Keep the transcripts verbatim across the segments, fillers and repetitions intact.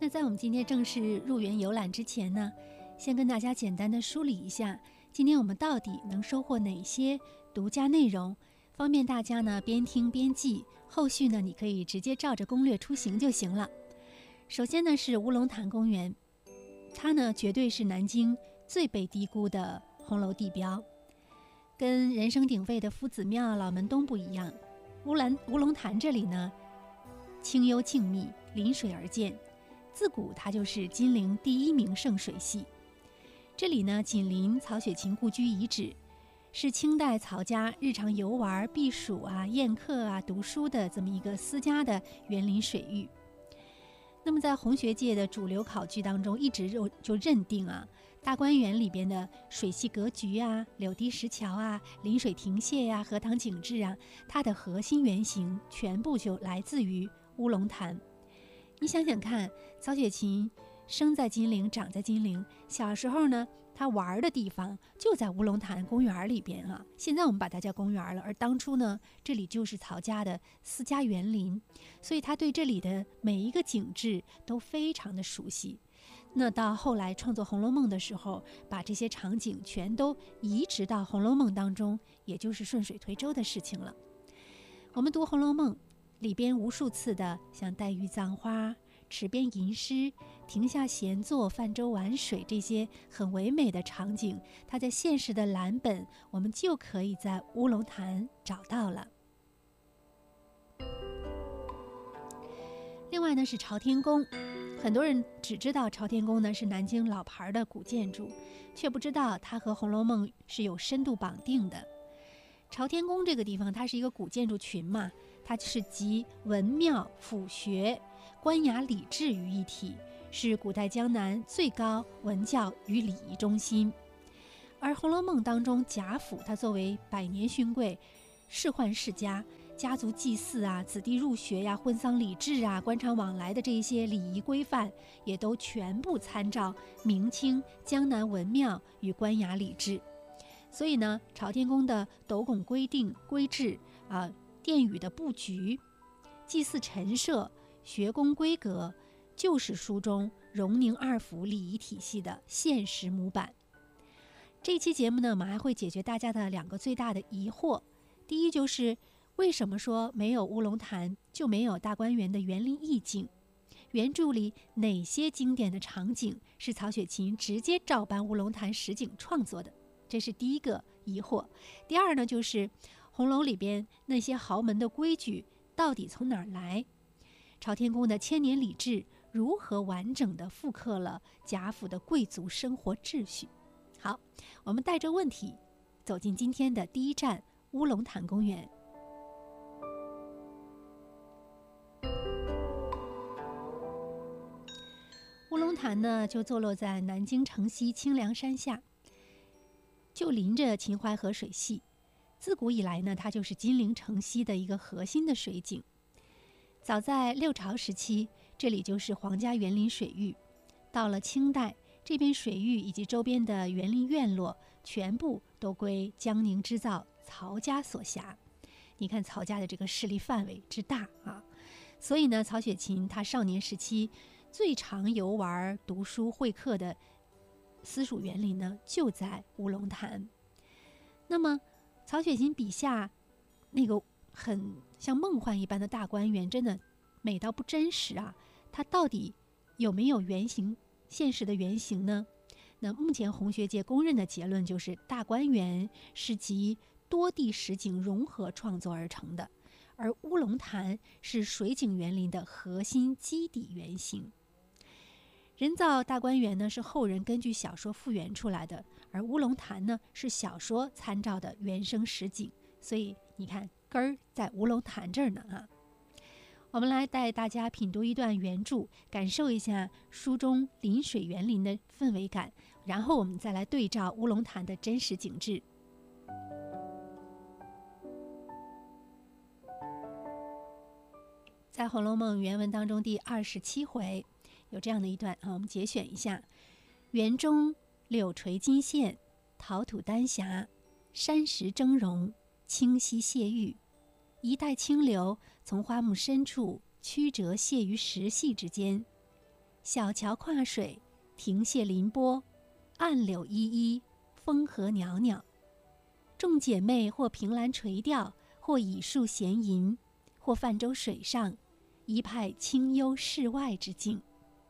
那在我们今天正式入园游览之前呢，先跟大家简单的梳理一下，今天我们到底能收获哪些独家内容，方便大家呢边听边记，后续呢你可以直接照着攻略出行就行了。首先呢是乌龙潭公园，它呢绝对是南京最被低估的红楼地标，跟人声鼎沸的夫子庙、老门东不一样，乌兰乌龙潭这里呢清幽静谧，临水而建，自古它就是金陵第一名胜水系。这里呢紧邻曹雪芹故居遗址，是清代曹家日常游玩、避暑啊、宴客啊、读书的这么一个私家的园林水域。那么在红学界的主流考据当中，一直就就认定啊，大观园里边的水系格局啊、柳堤石桥啊、临水亭榭呀、荷塘景致啊，它的核心原型全部就来自于乌龙潭。你想想看，曹雪芹生在金陵，长在金陵，小时候呢他玩的地方就在乌龙潭公园里边啊。现在我们把它叫公园了，而当初呢这里就是曹家的私家园林，所以他对这里的每一个景致都非常的熟悉。那到后来创作《红楼梦》的时候，把这些场景全都移植到《红楼梦》当中，也就是顺水推舟的事情了。我们读《红楼梦》里边无数次的像黛玉葬花、池边吟诗、亭下闲坐、泛舟玩水，这些很唯美的场景，它在现实的蓝本我们就可以在乌龙潭找到了。另外呢是朝天宫，很多人只知道朝天宫呢是南京老牌的古建筑，却不知道它和《红楼梦》是有深度绑定的。朝天宫这个地方它是一个古建筑群嘛，它是集文庙、府学、官衙礼制于一体，是古代江南最高文教与礼仪中心。而《红楼梦》当中贾府，它作为百年勋贵，世宦世家，家族祭祀啊、子弟入学呀、婚丧礼制啊、官场往来的这些礼仪规范，也都全部参照明清江南文庙与官衙礼制。所以呢，朝天宫的斗拱规定规制啊、殿宇的布局、祭祀陈设、学宫规格，就是书中荣宁二府礼仪体系的现实模板。这期节目呢，我们还会解决大家的两个最大的疑惑。第一就是为什么说没有乌龙潭就没有大观园的园林意境？原著里哪些经典的场景是曹雪芹直接照搬乌龙潭实景创作的？这是第一个疑惑。第二呢，就是红楼里边那些豪门的规矩到底从哪儿来？朝天宫的千年礼制如何完整地复刻了贾府的贵族生活秩序？好，我们带着问题走进今天的第一站乌龙潭公园。乌龙潭呢，就坐落在南京城西清凉山下，就临着秦淮河水系，自古以来呢，它就是金陵城西的一个核心的水井。早在六朝时期，这里就是皇家园林水域。到了清代，这边水域以及周边的园林院落，全部都归江宁织造曹家所辖。你看曹家的这个势力范围之大啊！所以呢，曹雪芹他少年时期最常游玩、读书会客的私属园林呢，就在乌龙潭。那么曹雪芹笔下那个很像梦幻一般的大观园，真的美到不真实啊！它到底有没有原型、现实的原型呢？那目前红学界公认的结论就是，大观园是集多地实景融合创作而成的，而乌龙潭是水景园林的核心基底原型。人造大观园呢是后人根据小说复原出来的，而乌龙潭呢是小说参照的原生实景，所以你看根儿在乌龙潭这儿呢啊。我们来带大家品读一段原著，感受一下书中临水园林的氛围感，然后我们再来对照乌龙潭的真实景致。在《红楼梦》原文当中第二十七回有这样的一段啊，我们节选一下：园中柳垂金线，陶土丹霞，山石峥嵘，清溪泻玉，一带清流从花木深处曲折泻于石隙之间， 小桥跨水，亭榭临波，岸柳依依，风和袅袅。众姐妹或凭栏垂钓，或倚树闲吟，或泛舟水上，一派清幽世外之境。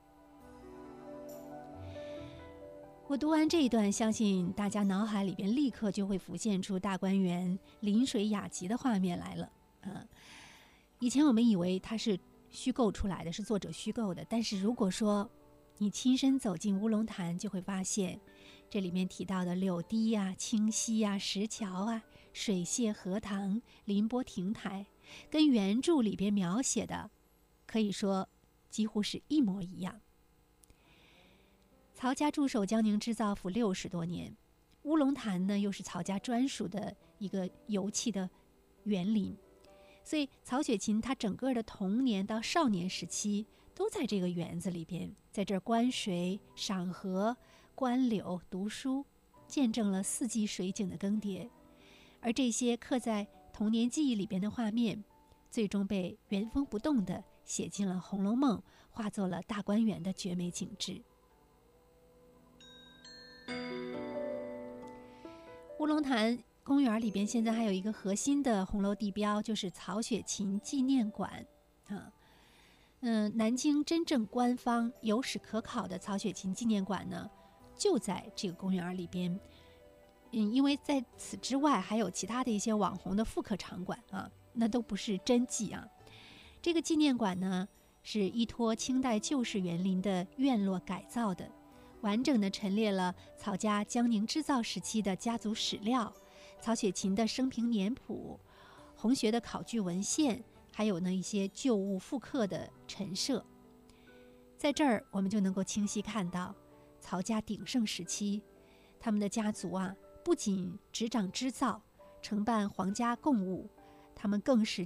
我读完这一段，相信大家脑海里边立刻就会浮现出大观园临水雅集的画面来了。啊，以前我们以为它是虚构出来的，是作者虚构的，但是如果说你亲身走进乌龙潭，就会发现这里面提到的柳堤啊、清溪啊、石桥啊、水榭荷塘、临波亭台，跟原著里边描写的可以说几乎是一模一样。曹家驻守江宁织造府六十多年，乌龙潭呢又是曹家专属的一个油气的园林，所以曹雪芹他整个的童年到少年时期都在这个园子里边，在这儿观水、赏荷、观柳、读书，见证了四季水景的更迭。而这些刻在童年记忆里边的画面，最终被原封不动地写进了《红楼梦》，化作了大观园的绝美景致。乌龙潭公园里边现在还有一个核心的红楼地标，就是曹雪芹纪念馆啊。嗯，南京真正官方有史可考的曹雪芹纪念馆呢，就在这个公园里边。嗯，因为在此之外还有其他的一些网红的复刻场馆啊，那都不是真迹啊。这个纪念馆呢，是依托清代旧式园林的院落改造的，完整的陈列了曹家江宁织造时期的家族史料、曹雪芹的生平年谱、红学的考据文献，还有呢一些旧物复刻的陈设。在这儿我们就能够清晰看到曹家鼎盛时期，他们的家族啊不仅执掌织造，承办皇家贡务，他们更是